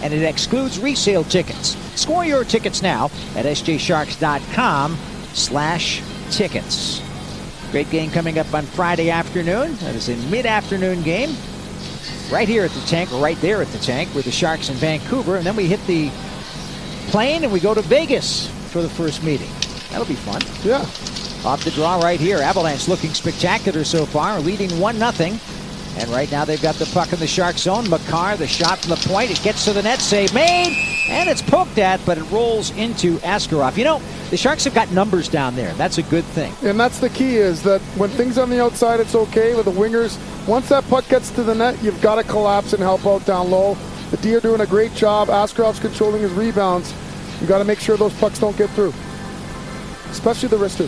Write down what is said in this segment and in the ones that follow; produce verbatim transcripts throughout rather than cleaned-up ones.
and it excludes resale tickets. Score your tickets now at s j sharks dot com slash tickets. Great game coming up on Friday afternoon. That is a mid-afternoon game right here at the tank, or right there at the tank with the Sharks in Vancouver. And then we hit the plane and we go to Vegas for the first meeting. That'll be fun. Yeah. Off the draw right here. Avalanche looking spectacular so far, leading one nothing. And right now they've got the puck in the Shark zone. Makar, the shot from the point. It gets to the net. Save made. And it's poked at, but it rolls into Askarov. You know, the Sharks have got numbers down there. That's a good thing. And that's the key, is that when things on the outside, it's okay with the wingers. Once that puck gets to the net, you've got to collapse and help out down low. The D are doing a great job. Askarov's controlling his rebounds. You've got to make sure those pucks don't get through, especially the wristers.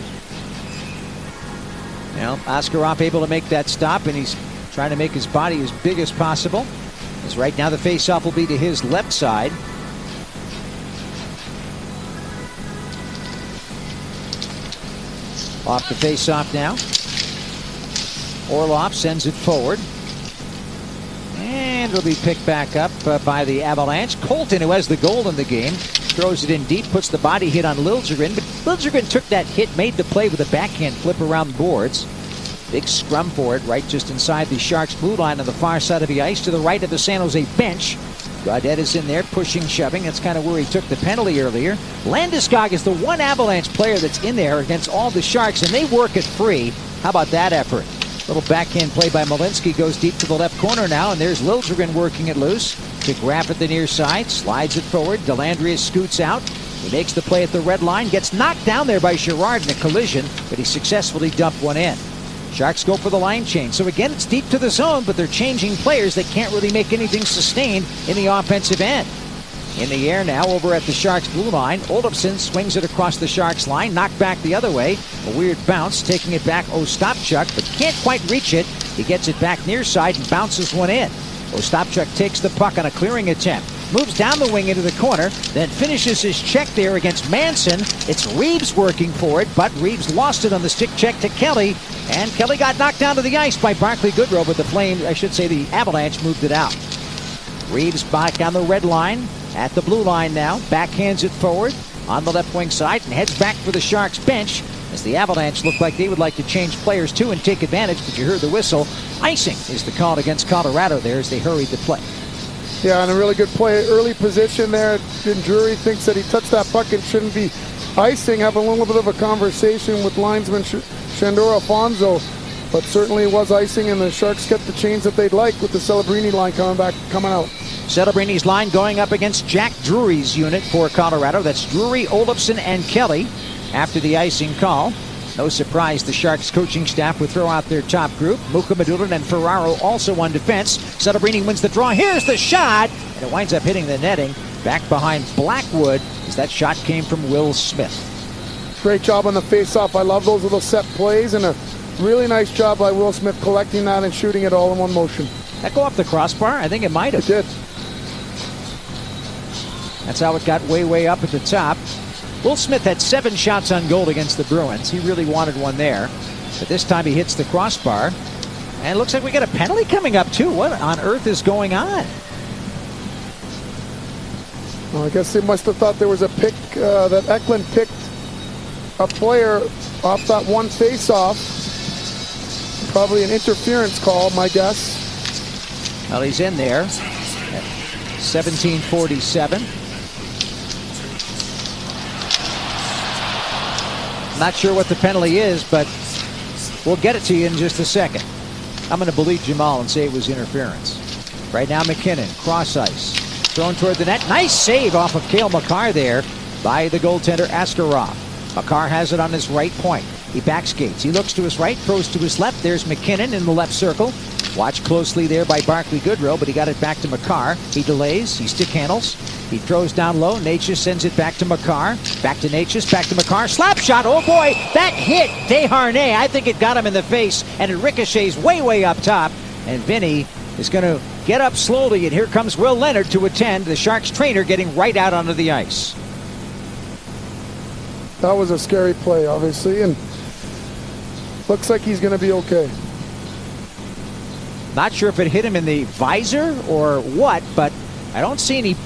Well, Askarov able to make that stop, and he's trying to make his body as big as possible. As right now the faceoff will be to his left side. Off the faceoff now. Orlov sends it forward. And it'll be picked back up uh, by the Avalanche. Colton, who has the goal in the game, throws it in deep, puts the body hit on Liljegren. But Liljegren took that hit, made the play with a backhand flip around the boards. Big scrum for it, right just inside the Sharks' blue line on the far side of the ice to the right of the San Jose bench. Gaudette is in there, pushing, shoving. That's kind of where he took the penalty earlier. Landeskog is the one Avalanche player that's in there against all the Sharks, and they work it free. How about that effort? Little backhand play by Malinsky goes deep to the left corner now, and there's Liljegren working it loose. To Graf at the near side, slides it forward. Dellandrea scoots out. He makes the play at the red line, gets knocked down there by Girard in a collision, but he successfully dumped one in. Sharks go for the line change. So again, it's deep to the zone, but they're changing players. They can't really make anything sustained in the offensive end. In the air now over at the Sharks blue line. Olofsson swings it across the Sharks line, knocked back the other way. A weird bounce, taking it back Ostapchuk, but can't quite reach it. He gets it back near side and bounces one in. Ostapchuk takes the puck on a clearing attempt. Moves down the wing into the corner, then finishes his check there against Manson. It's Reeves working for it, but Reeves lost it on the stick check to Kelly. And Kelly got knocked down to the ice by Barclay Goodrow, but the Flames, I should say the Avalanche, moved it out. Reeves back on the red line, at the blue line now, backhands it forward on the left wing side and heads back for the Sharks bench as the Avalanche look like they would like to change players too and take advantage, but you heard the whistle. Icing is the call against Colorado there as they hurried the play. Yeah, and a really good play. Early position there. And Drury thinks that he touched that puck and shouldn't be icing. Have a little bit of a conversation with linesman Sh Shandor Alfonso, but certainly it was icing, and the Sharks get the change that they'd like with the Celebrini line coming back, coming out. Celebrini's line going up against Jack Drury's unit for Colorado. That's Drury, Olofsson, and Kelly after the icing call. No surprise the Sharks coaching staff would throw out their top group. Mukhamadullin and Ferraro also on defense. Celebrini wins the draw. Here's the shot, and it winds up hitting the netting back behind Blackwood as that shot came from Will Smith. Great job on the face-off. I love those little set plays, and a really nice job by Will Smith collecting that and shooting it all in one motion. That go off the crossbar? I think it might have. It did. That's how it got way, way up at the top. Will Smith had seven shots on goal against the Bruins. He really wanted one there. But this time he hits the crossbar. And it looks like we got a penalty coming up, too. What on earth is going on? Well, I guess they must have thought there was a pick, uh, that Eklund picked a player off that one face-off. Probably an interference call, my guess. Well, he's in there at seventeen forty-seven. Not sure what the penalty is, but we'll get it to you in just a second. I'm going to believe Jamal and say it was interference. Right now, McKinnon, cross ice, thrown toward the net. Nice save off of Cale Makar there by the goaltender Askarov. Makar has it on his right point. He backskates. He looks to his right, throws to his left. There's McKinnon in the left circle. Watched closely there by Barclay Goodrow, but he got it back to Makar. He delays. He stick handles. He throws down low. Natchez sends it back to Makar. Back to Natchez. Back to Makar. Slap shot. Oh, boy. That hit Desharnais. I think it got him in the face, and it ricochets way, way up top. And Vinny is going to get up slowly, and here comes Will Leonard to attend. The Sharks trainer getting right out onto the ice. That was a scary play, obviously, and looks like he's going to be okay. Not sure if it hit him in the visor or what, but I don't see any